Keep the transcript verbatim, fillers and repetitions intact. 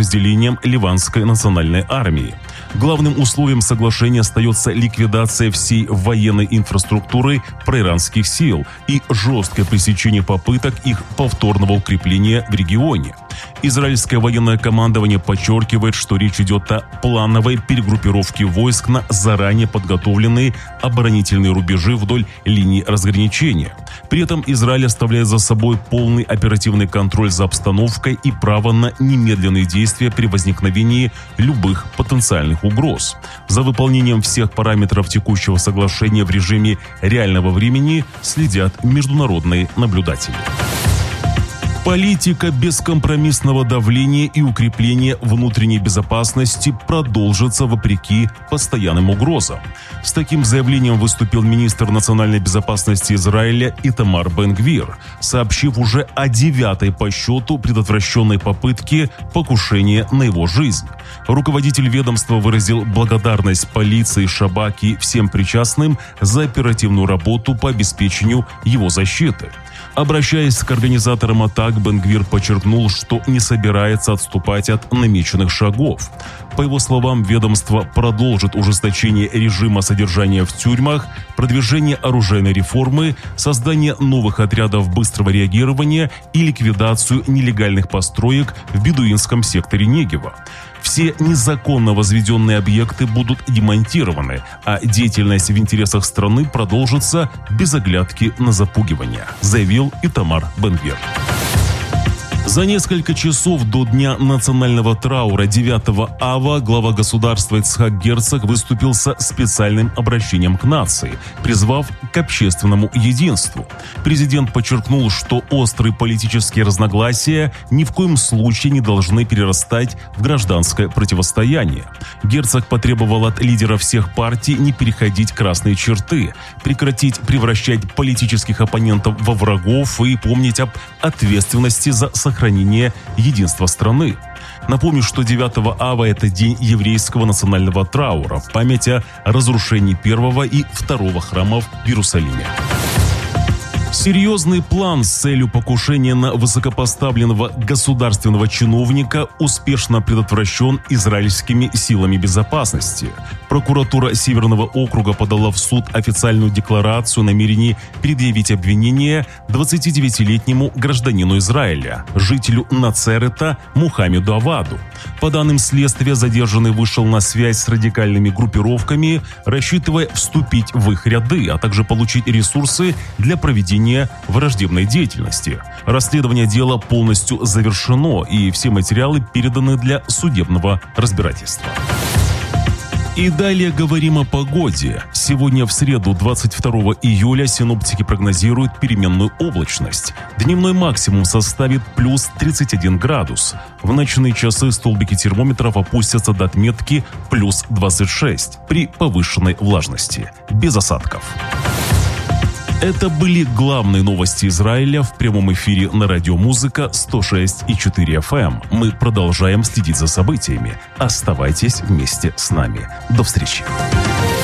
подразделениям Ливанской национальной армии. Главным условием соглашения остается ликвидация всей военной инфраструктуры проиранских сил и жесткое пресечение попыток их повторного укрепления в регионе. Израильское военное командование подчеркивает, что речь идет о плановой перегруппировке войск на заранее подготовленные оборонительные рубежи вдоль линии разграничения. При этом Израиль оставляет за собой полный оперативный контроль за обстановкой и право на немедленные действия при возникновении любых потенциальных угроз. За выполнением всех параметров текущего соглашения в режиме реального времени следят международные наблюдатели. Политика бескомпромиссного давления и укрепления внутренней безопасности продолжится вопреки постоянным угрозам. С таким заявлением выступил министр национальной безопасности Израиля Итамар Бен-Гвир, сообщив уже о девятой по счету предотвращенной попытке покушения на его жизнь. Руководитель ведомства выразил благодарность полиции, Шабак и всем причастным за оперативную работу по обеспечению его защиты. Обращаясь к организаторам атак, Бен-Гвир подчеркнул, что не собирается отступать от намеченных шагов. По его словам, ведомство продолжит ужесточение режима содержания в тюрьмах, продвижение оружейной реформы, создание новых отрядов быстрого реагирования и ликвидацию нелегальных построек в бедуинском секторе Негева. Все незаконно возведенные объекты будут демонтированы, а деятельность в интересах страны продолжится без оглядки на запугивание, заявил Итамар Бен-Гвир. За несколько часов до Дня национального траура девятого ава глава государства Ицхак Герцог выступил со специальным обращением к нации, призвав к общественному единству. Президент подчеркнул, что острые политические разногласия ни в коем случае не должны перерастать в гражданское противостояние. Герцог потребовал от лидеров всех партий не переходить красные черты, прекратить превращать политических оппонентов во врагов и помнить об ответственности за сохранение сохранение единства страны. Напомню, что девятого ава – это день еврейского национального траура в память о разрушении первого и второго храмов в Иерусалиме. Серьезный план с целью покушения на высокопоставленного государственного чиновника успешно предотвращен израильскими силами безопасности. Прокуратура Северного округа подала в суд официальную декларацию о намерении предъявить обвинение двадцатидевятилетнему гражданину Израиля, жителю Нацерета Мухаммеду Аваду. По данным следствия, задержанный вышел на связь с радикальными группировками, рассчитывая вступить в их ряды, а также получить ресурсы для проведения враждебной деятельности. Расследование дела полностью завершено, и все материалы переданы для судебного разбирательства. И далее говорим о погоде. Сегодня в среду, двадцать второго июля, синоптики прогнозируют переменную облачность. Дневной максимум составит плюс тридцать один градус. В ночные часы столбики термометров опустятся до отметки плюс двадцать шесть при повышенной влажности. Без осадков. Это были главные новости Израиля в прямом эфире на радио Музыка сто шесть и четыре эф эм. Мы продолжаем следить за событиями. Оставайтесь вместе с нами. До встречи.